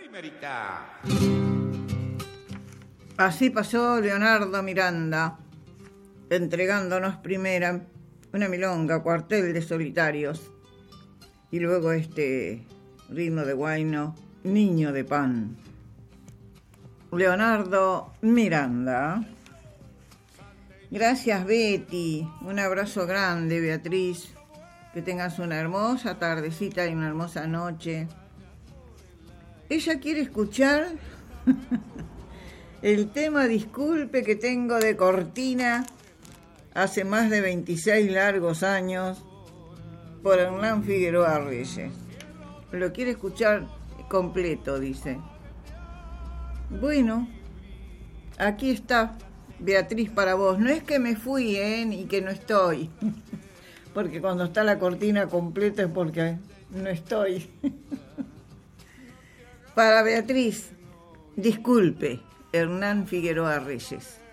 Primerita. Así pasó Leonardo Miranda, entregándonos primera una milonga, cuartel de solitarios, y luego este ritmo de guayno, Niño de Pan. Leonardo Miranda. Gracias, Betty. Un abrazo grande, Beatriz. Que tengas una hermosa tardecita y una hermosa noche. Ella quiere escuchar el tema Disculpe que tengo de cortina hace más de 26 largos años por Hernán Figueroa Reyes. Lo quiere escuchar completo, dice. Bueno, aquí está, Beatriz, para vos. No es que me fui, ni que no estoy. Porque cuando está la cortina completa es porque no estoy. Para Beatriz, Disculpe, Hernán Figueroa Reyes.